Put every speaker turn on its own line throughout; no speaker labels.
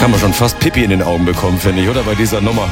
Kann man schon fast Pipi in den Augen bekommen, finde ich, oder? Bei dieser Nummer.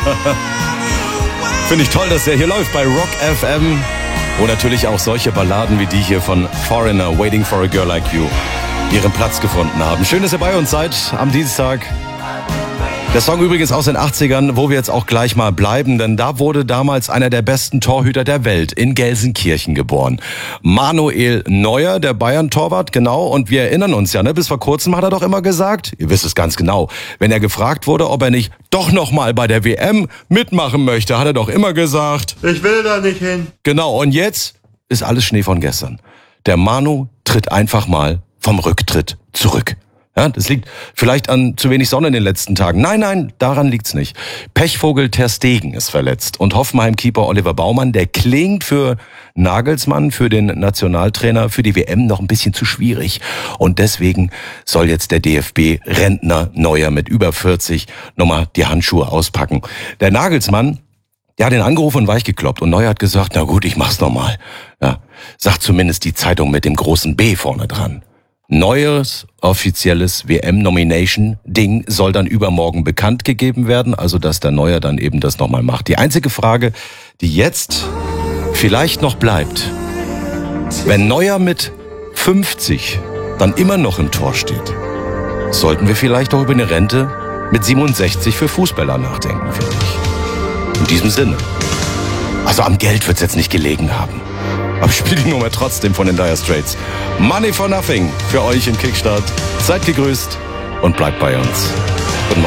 Finde ich toll, dass der hier läuft bei Rock FM. Wo natürlich auch solche Balladen wie die hier von Foreigner, Waiting for a Girl Like You, ihren Platz gefunden haben. Schön, dass ihr bei uns seid am Dienstag. Der Song übrigens aus den 80ern, wo wir jetzt auch gleich mal bleiben, denn da wurde damals einer der besten Torhüter der Welt in Gelsenkirchen geboren. Manuel Neuer, der Bayern-Torwart, genau. Und wir erinnern uns ja, bis vor kurzem hat er doch immer gesagt, ihr wisst es ganz genau, wenn er gefragt wurde, ob er nicht doch noch mal bei der WM mitmachen möchte, hat er doch immer gesagt,
ich will da nicht hin.
Genau, und jetzt ist alles Schnee von gestern. Der Manu tritt einfach mal vom Rücktritt zurück. Ja, das liegt vielleicht an zu wenig Sonne in den letzten Tagen. Nein, daran liegt's nicht. Pechvogel Ter Stegen ist verletzt und Hoffenheim-Keeper Oliver Baumann, der klingt für Nagelsmann, für den Nationaltrainer, für die WM noch ein bisschen zu schwierig. Und deswegen soll jetzt der DFB-Rentner Neuer mit über 40 nochmal die Handschuhe auspacken. Der Nagelsmann, der hat ihn angerufen und weich gekloppt. Und Neuer hat gesagt, na gut, ich mach's nochmal. Ja, sagt zumindest die Zeitung mit dem großen B vorne dran. Neues offizielles WM-Nomination-Ding soll dann übermorgen bekannt gegeben werden, also dass der Neuer dann eben das nochmal macht. Die einzige Frage, die jetzt vielleicht noch bleibt, wenn Neuer mit 50 dann immer noch im Tor steht, sollten wir vielleicht auch über eine Rente mit 67 für Fußballer nachdenken, finde ich. In diesem Sinne. Also am Geld wird's jetzt nicht gelegen haben. Aber ich spiele die Nummer trotzdem von den Dire Straits. Money for Nothing für euch in Kickstart. Seid gegrüßt und bleibt bei uns. Guten Morgen.